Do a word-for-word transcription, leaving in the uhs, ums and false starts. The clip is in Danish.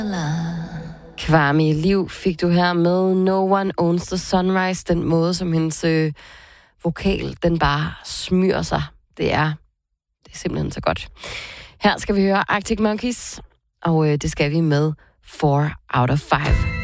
Kwame Liv fik du her med No One Owns the Sunrise. Den måde, som hendes øh, vokal, den bare smyrer sig. Det er, det er simpelthen så godt. Her skal vi høre Arctic Monkeys, og øh, det skal vi med four out of five.